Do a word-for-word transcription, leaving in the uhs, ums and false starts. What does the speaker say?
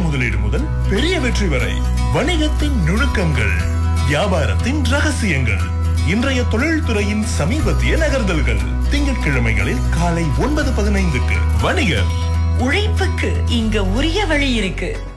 முதலீடு முதல் பெரிய வெற்றி வரை, வணிகத்தின் நுணுக்கங்கள், வியாபாரத்தின் ரகசியங்கள், இன்றைய தொழில்துறையின் சமீபத்திய நகர்தல்கள். திங்கட்கிழமைகளில் காலை ஒன்பது பதினைந்துக்கு வணிகர். உழைப்புக்கு இங்க உரிய வழி இருக்கு.